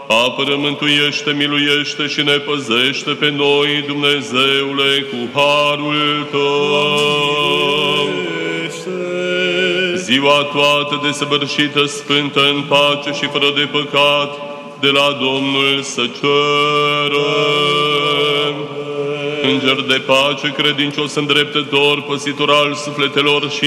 Apără, mântuiește, miluiește și ne păzește pe noi, Dumnezeule, cu harul Tău. Ziua toată desăvârșită, sfântă, în pace și fără de păcat, de la Domnul să cerem. Înger de pace, credincios îndreptător, păzitor al sufletelor și